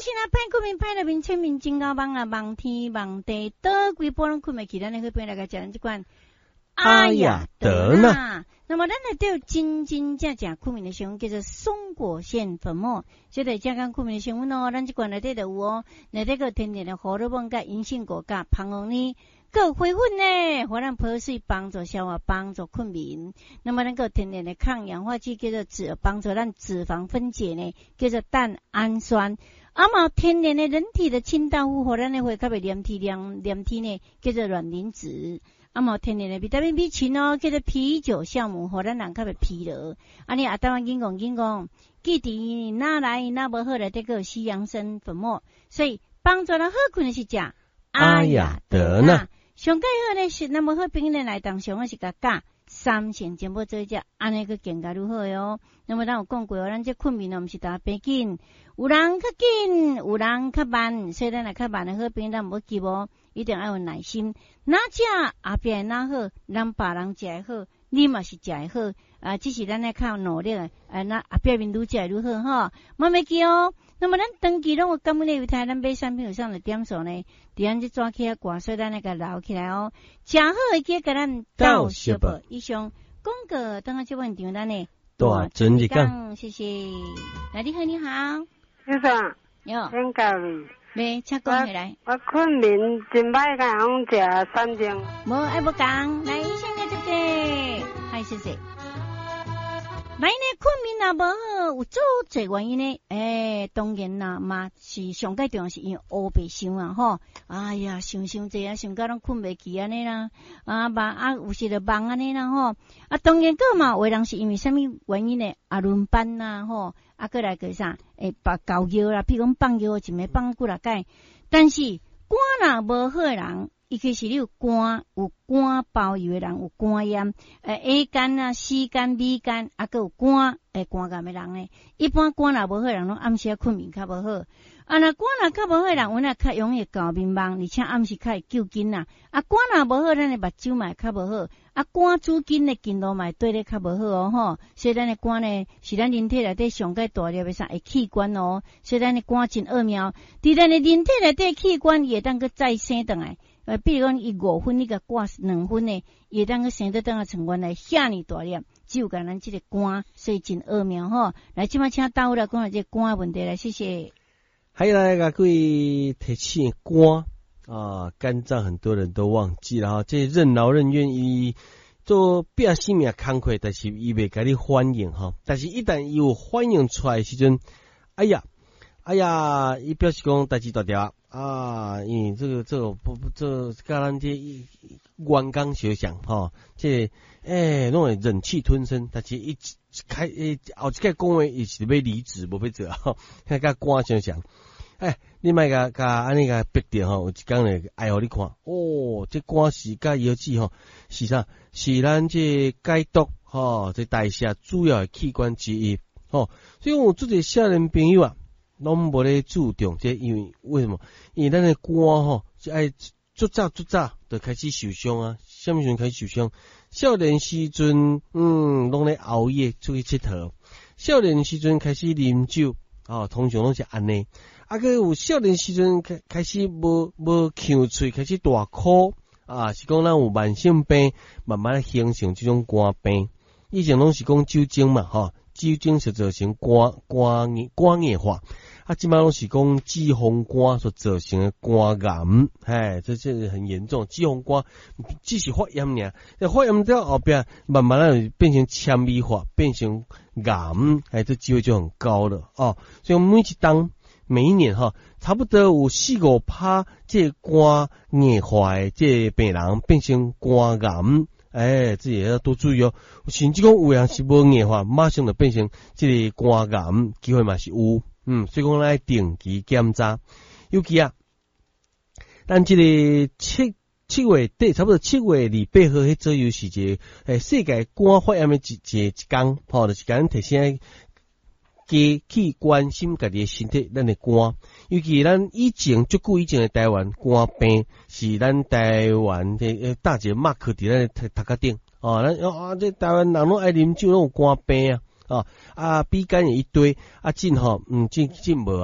是那歹困眠，歹入面前面真高梦啊，梦天梦地，倒规波拢困袂起，咱来去边来个食咱这款。 阿雅德纳。 那么咱来对真正困眠的成分叫做松果腺粉末，这个健康困眠的成分哦，咱这款内底就有哦，内底个天然的荷尔蒙、甲银杏果、甲胖红呢，个花粉呢，互咱破水帮助消化、帮助困眠。那么咱个天然的抗氧化剂叫做帮助咱脂肪分解呢，叫做蛋氨酸。啊嘛天然的人体的清道夫，互咱的血较袂黏体呢，叫做卵磷脂。啊嘛天然的维他命 B 群哦，叫做啤酒酵母，互咱人较袂疲劳。啊你啊，当然紧讲，记伫哪来哪无好来这个西洋参粉末，所以帮助咱好困的是食阿雅德纳。 上介好咧是那么好病人来当上我是甲加3成全部做一只，安尼个更加如何哟？那么咱有讲过，咱这困眠哦，毋是大变紧，有人较紧，有人较慢，所以咱来较慢的好病人无急哦，一定要有耐心。哪食后壁哪好，咱别人食会好，你嘛是食会好啊，只是咱来靠努力那后壁面愈食愈好吼，莫袂记哦。那么咱长期拢有感染的犹太，咱买产品有上的点数呢，伫咱这抓起啊挂，所以咱来个留起来哦。食好的记甲咱到小报以上广告，等下这问题咱呢大真一讲， 谢谢。来，你好，你好， 先生， 哟， 请教你。 没，请讲起来。 我困眠真歹，甲人食3钟。 无爱无讲，来医生来这个，嗨，谢谢。来呢，困眠也无好，有做侪原因呢。当然啦，嘛是上介重要是因为乌白想啊吼。哎呀，想济啊，想到拢困袂起安尼啦。有时就梦安尼啦吼。当然个嘛，有人是因为什么原因呢？轮班呐吼，过来个啥？把搞药啦，譬如讲放药，一暝放几啊摆。但是肝若无好的人。伊其实你有肝包油的人有肝炎，A 肝啊、C 肝、B 肝，还有肝肝癌的人呢。一般肝若无好的人，拢暗时困眠较无好。若肝若较无好的人，阮较容易搞眠梦，而且暗时较会救筋呐。肝若无好，咱的目睭嘛较无好。肝主筋的筋络嘛对咧较无好哦吼。所以咱的肝呢，是咱人体内底上介大粒的啥会器官哦。所以咱的肝真奥妙，伫咱的人体内底器官也当个再生倒来。比如讲，伊5分，你甲挂2分呢，也当个生得当个成员来遐尼大粒，只有甲咱这个肝，所以真奥妙吼。来，即摆请大夫来讲下这肝的问题来，谢谢。 还有来个各位提起肝啊，肝脏很多人都忘记了哈，这任劳任怨伊做拼性命工课，但是伊袂甲你反应哈，但是一旦伊有反应出来的时阵，哎呀，伊表示讲代志大条。因为这个甲咱这员工相像吼，这拢会忍气吞声，但是一后一个讲话伊是要离职，无要做吼，甲肝相像。你莫甲安尼甲逼掉吼，有一工咧爱互你看，这肝是甲腰子吼，是啥？是咱这解毒吼，这代谢主要的器官之一吼，所以我做者少年朋友啊。拢无咧注重这，因为什么？因为咱的肝吼是爱早就开始受伤啊。什么时阵开始受伤？少年时阵，拢咧熬夜出去佚佗。少年时阵开始啉酒，通常拢是安尼。个有少年时阵开始无呛喙，开始大哭是讲咱有慢性病，慢慢形成这种肝病。以前拢是讲酒精嘛，酒精是造成肝硬化，即摆拢是讲脂肪肝所造成的肝癌，这很严重。脂肪肝只是发炎尔，发炎到后边慢慢变成纤维化，变成癌，这机会就很高了所以我们每一年差不多有4-5%这肝硬化的这病人变成肝癌。这也要多注意哦。甚至讲有人是无硬化，马上就变成这个肝癌，机会嘛是有。所以讲来定期检查。尤其咱这个7月底，差不多7月28号迄左右是一个世界肝发炎的一天，就是讲提醒去关心家己的身体，咱的肝。尤其咱足久以前的台湾肝病，是咱台湾的大姐马克伫咱的头壳顶这台湾人拢爱啉酒，拢有肝病比肝也一堆真无